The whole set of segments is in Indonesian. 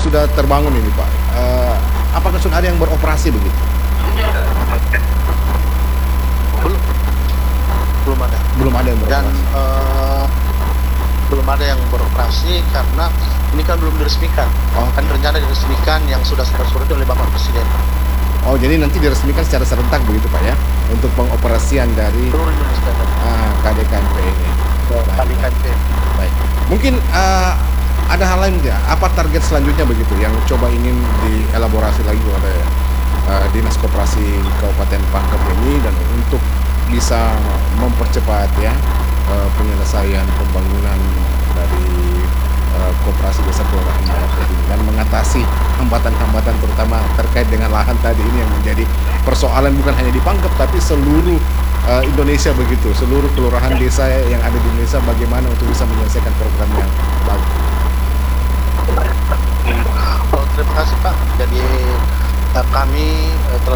sudah terbangun ini Pak, apakah sudah ada yang beroperasi begitu? Belum, belum ada. Belum ada yang Dan beroperasi. belum ada yang beroperasi karena ini kan belum diresmikan. Oh, Kan rencana diresmikan yang sudah surat oleh Bapak Presiden. oh jadi nanti diresmikan secara serentak begitu Pak ya, untuk pengoperasian dari Seluruh Indonesia KDKMP ini. Baik, kali baik, KMP. baik. Mungkin ada hal lain nggak? Apa target selanjutnya begitu yang coba ingin dielaborasi lagi oleh Dinas Koperasi Kabupaten Pangkep ini dan untuk bisa mempercepat ya penyelesaian pembangunan dari koperasi desa kelurahan Merah Putih dan mengatasi hambatan-hambatan terutama terkait dengan lahan tadi ini yang menjadi persoalan bukan hanya di Pangkep tapi seluruh Indonesia begitu, seluruh kelurahan desa yang ada di Indonesia bagaimana untuk bisa menyelesaikan program yang bagus. Oh, terima kasih Pak. Jadi kami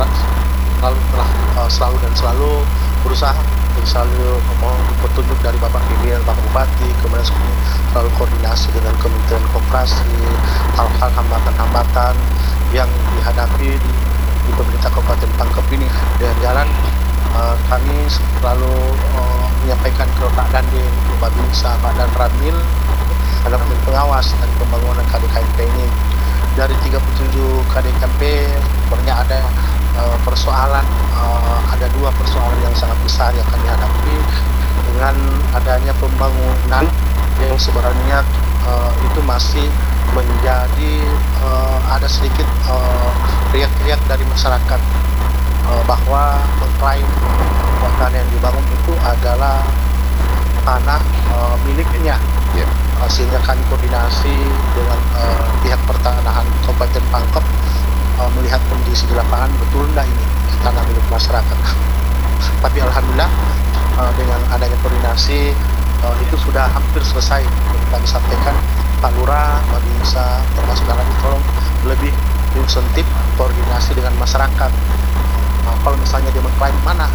selalu dan selalu berusaha dan selalu mohon petunjuk dari Bapak Pimpinan, Bapak Bupati, kemudian selalu koordinasi dengan Kementerian Koperasi, hal-hal hambatan-hambatan yang dihadapi di pemerintah Kabupaten Pangkep ini. Dan jalan kami selalu menyampaikan ke Pak Dandim, Pak Binsa, Pak Dan Ramil adalah pengawas dari pembangunan KDKMP ini. Dari 37 KDKMP sebenarnya ada persoalan, ada 2 persoalan yang sangat besar yang kami hadapi dengan adanya pembangunan yang sebenarnya itu masih menjadi ada sedikit riak-riak dari masyarakat bahwa mengklaim tanah yang dibangun itu adalah tanah miliknya. Ya. Sehingga kami koordinasi dengan pihak pertanahan Kabupaten Pangkep melihat kondisi di lapangan, betul enggak ini tanah milik masyarakat. Tapi alhamdulillah dengan adanya koordinasi itu sudah hampir selesai. Kami sampaikan Pak Lurah, Pak Binsa, termasuk dalam tolong lebih insentif koordinasi dengan masyarakat. Kalau misalnya dia mengklaim mana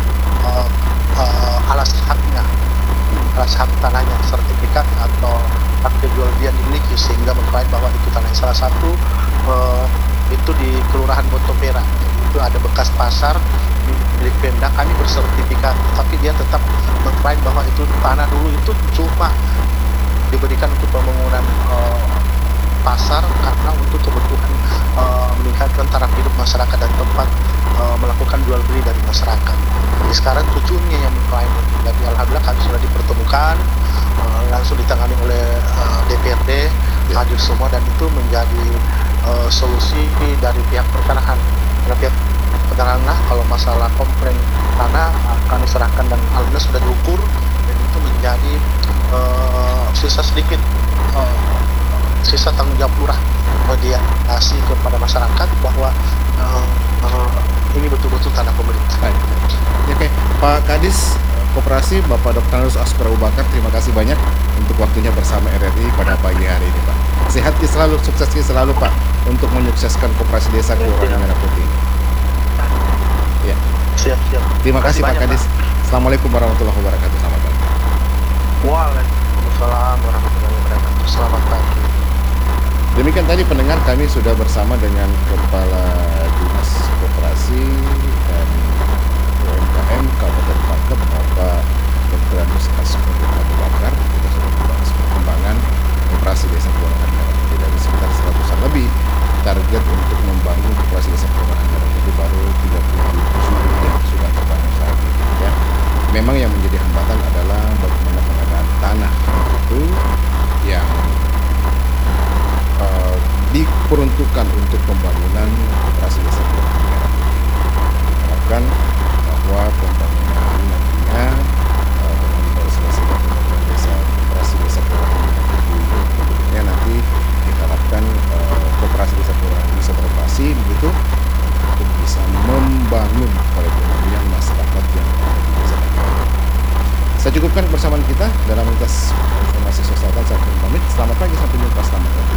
alas haknya, alas hak tanahnya, sertifikat atau akte jual beli yang dimiliki sehingga mengklaim bahwa itu tanah salah satu itu di Kelurahan Botopera, itu ada bekas pasar milik Pemda, kami bersertifikat, tapi dia tetap mengklaim bahwa itu tanah dulu itu cuma diberikan untuk pembangunan pasar karena untuk kebutuhan meningkatkan taraf hidup masyarakat dan tempat melakukan jual beli dari masyarakat. Jadi sekarang cucunya yang mengklaim, tapi alhamdulillah kami sudah dipertemukan, langsung ditangani oleh DPRD, hadir semua, dan itu menjadi solusi dari pihak pertanahan. Karena pihak pertanahan kalau masalah komplain tanah kami serahkan dan alhamdulillah sudah diukur, dan itu menjadi sisa sedikit sisa tanggung jawab lurah mediasi kepada masyarakat bahwa ini betul-betul tanah pemerintah. Baik. Oke, Pak Kadis Koperasi Bapak Dr. Nurus Askura Bakar, terima kasih banyak untuk waktunya bersama RRI pada pagi hari ini Pak. Sehat selalu, sukses selalu Pak untuk menyukseskan Koperasi Desa Kelurahan Merah Putih. Ya. Siap. Terima kasih Pak Kadis. Assalamualaikum warahmatullahi wabarakatuh. Selamat pagi. Waalaikumsalam warahmatullahi wabarakatuh. Selamat pagi. Demikian tadi pendengar, kami sudah bersama dengan Kepala Dinas Koperasi dan UMKM Kabupaten Pangkep, Bapak Dr. Nurus Askura Bakar. Kita sudah membahas perkembangan koperasi desa kelurahan Merah Putih dari sekitar 100-an lebih. Target untuk membangun koperasi desa kelurahan Merah Putih baru 37 yang sudah terbangun saat ini ya. Memang yang menjadi hambatan adalah bagaimana pengadaan tanah itu yang diperuntukkan untuk pembangunan koperasi desa kelurahan Merah Putih. Diharapkan bahwa pembangunan nantinya dengan diselesaikan pembangunan desa koperasi desa kelurahan Merah Putih tentunya nanti diharapkan koperasi desa kelurahan bisa beroperasi begitu untuk bisa membangun perekonomian masyarakat yang ada di desa dan kelurahan. Saya cukupkan kebersamaan kita dalam lintas informasi sosial. Saya pamit. Selamat pagi, sampai jumpa. Selamat pagi.